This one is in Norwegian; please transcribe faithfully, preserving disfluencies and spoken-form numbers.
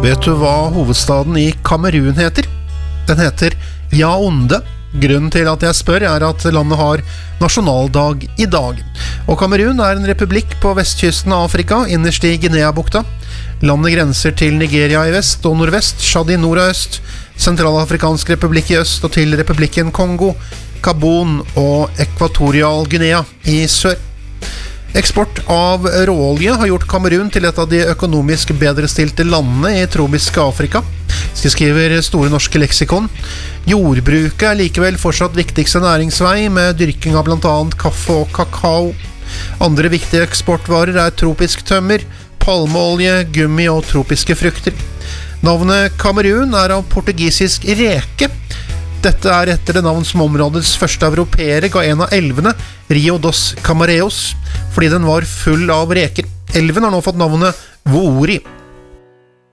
Vet du hva hovedstaden i Kamerun heter? Den heter Yaoundé. Grunnen til at jeg spør er at landet har nasjonaldag i dag. Og Kamerun er en republikk på vestkysten av Afrika, innerst i Guinea-bukta. Landet grenser til Nigeria i vest og nordvest, Tsjad i nord og øst, Sentralafrikansk republikk i øst og til republikken Kongo, Gabon og Ekvatorial Guinea i sør. Eksport av råolje har gjort Kamerun til et av de økonomisk bedre stilte landene i tropiske Afrika. Så skriver Store norske leksikon. Jordbruket er likevel fortsatt viktigste næringsvei, med dyrking av blant annet kaffe og kakao. Andre viktige eksportvarer er tropisk tømmer, palmeolje, gummi og tropiske frukter. Navnet Kamerun er av portugisisk reke. Dette er etter det navn som områdets første europeere ga en av elvene, Rio dos Camareos, fordi den var full av reker. Elven har nå fått navnet Woori.